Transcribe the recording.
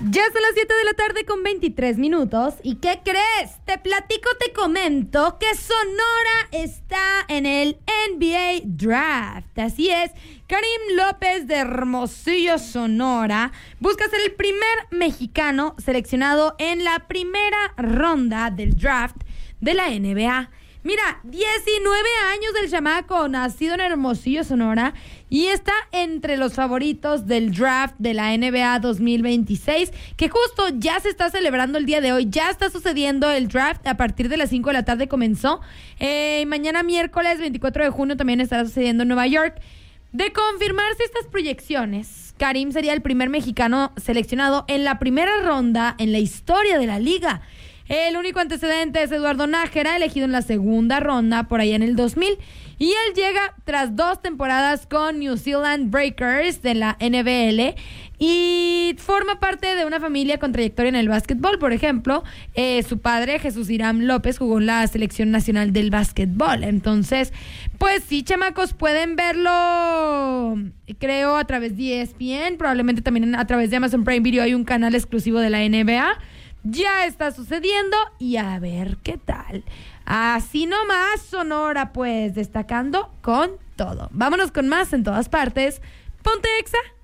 Ya son las 7 de la tarde con 23 minutos. ¿Y qué crees? Te platico, te comento que Sonora está en el NBA Draft. Así es, Karim López de Hermosillo, Sonora, busca ser el primer mexicano seleccionado en la primera ronda del draft de la NBA. Mira, 19 años del chamaco, nacido en Hermosillo, Sonora, y está entre los favoritos del draft de la NBA 2026, que justo ya se está celebrando el día de hoy. Ya está sucediendo el draft, a partir de las 5 de la tarde comenzó. Mañana miércoles 24 de junio también estará sucediendo en Nueva York. De confirmarse estas proyecciones, Karim sería el primer mexicano seleccionado en la primera ronda en la historia de la liga. El único antecedente es Eduardo Nájera, elegido en la segunda ronda por allá en el 2000. Y él llega tras 2 temporadas con New Zealand Breakers de la NBL y forma parte de una familia con trayectoria en el básquetbol. Por ejemplo, su padre, Jesús Irán López, jugó en la selección nacional del básquetbol. Entonces, pues sí, chamacos, pueden verlo, creo, a través de ESPN, probablemente también a través de Amazon Prime Video. Hay un canal exclusivo de la NBA. Ya está sucediendo y a ver qué tal. Así nomás, Sonora, pues, destacando con todo. Vámonos con más en todas partes. Ponte Exa.